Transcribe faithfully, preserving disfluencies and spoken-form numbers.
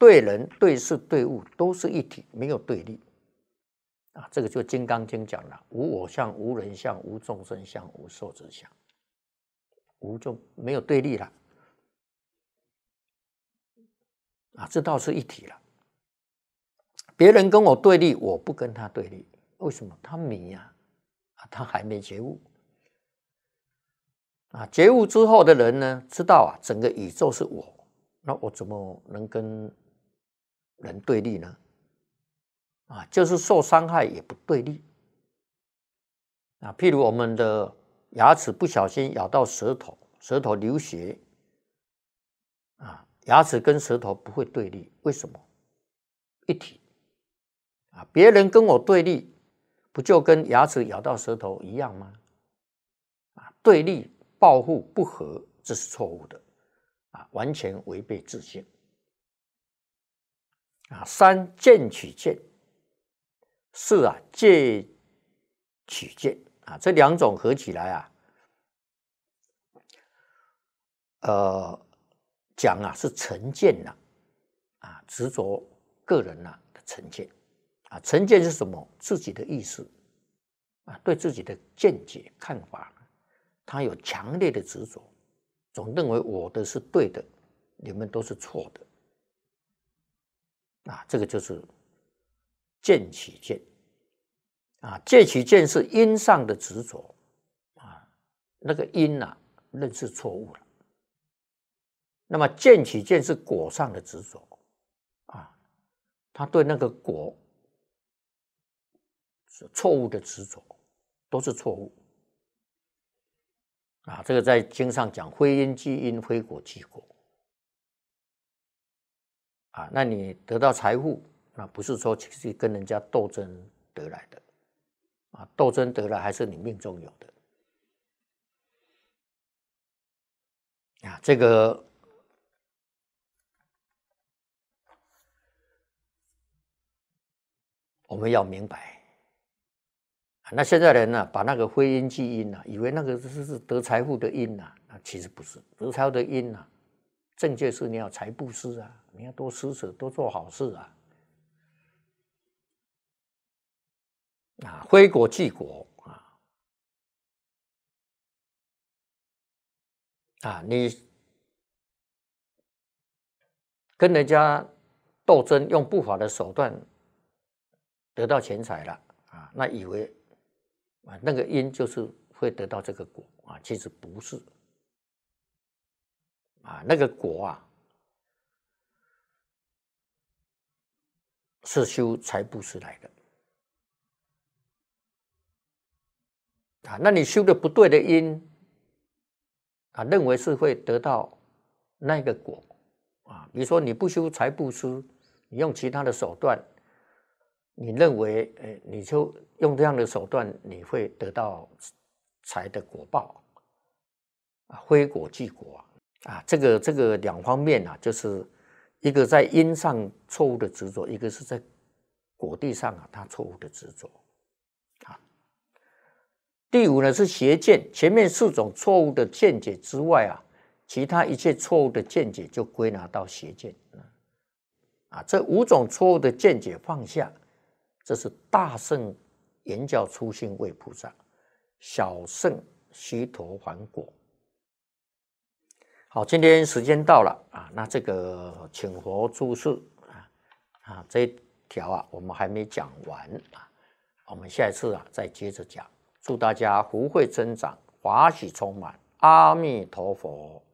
对人、对事、对物都是一体，没有对立啊。这个就《金刚经》讲了：无我相、无人相、无众生相、无寿者相，无就没有对立了啊，这倒是一体了。别人跟我对立，我不跟他对立，为什么？他迷呀、啊，他还没觉悟啊。觉悟之后的人呢，知道啊，整个宇宙是我，那我怎么能跟人对立呢？啊，就是受伤害也不对立啊。譬如我们的牙齿不小心咬到舌头，舌头流血啊，牙齿跟舌头不会对立，为什么？一体啊。别人跟我对立，不就跟牙齿咬到舌头一样吗？啊，对立、报复、不和，这是错误的啊，完全违背自性啊。三见取见，四啊戒取见啊，这两种合起来啊，呃，讲啊是成见呐啊，执着个人呐、啊、的成见啊。成见是什么？自己的意识啊，对自己的见解看法，他有强烈的执着，总认为我的是对的，你们都是错的啊。这个就是见取见啊。戒取见是因上的执着啊，那个因啊认识错误了。那么见取见是果上的执着啊，他对那个果是错误的执着，都是错误啊。这个在经上讲，非因即因，非果即果啊。那你得到财富，那不是说去跟人家斗争得来的啊，斗争得来还是你命中有的啊。这个我们要明白。那现在人呢、啊，把那个非因即因啊，以为那个是得财富的因啊，那其实不是。得财富的因啊，正确是你要财布施啊，你要多施舍，多做好事啊。啊，非果即果啊啊！你跟人家斗争，用不法的手段得到钱财了啊，那以为啊那个因就是会得到这个果啊，其实不是啊，那个果啊是修财布施来的啊。那你修的不对的因啊，认为是会得到那个果啊。比如说你不修财布施，你用其他的手段，你认为，呃，你就用这样的手段，你会得到财的果报啊，非果即果啊。这个这个两方面啊，就是一个在因上错误的执着，一个是在果地上啊，他错误的执着啊。第五呢是邪见，前面四种错误的见解之外啊，其他一切错误的见解就归纳到邪见啊。这五种错误的见解放下，这是大圣圆教初心位菩萨，小圣须陀洹果。好，今天时间到了啊，那这个请佛注释啊啊这一条啊，我们还没讲完啊，我们下一次啊再接着讲。祝大家福慧增长，法喜充满，阿弥陀佛。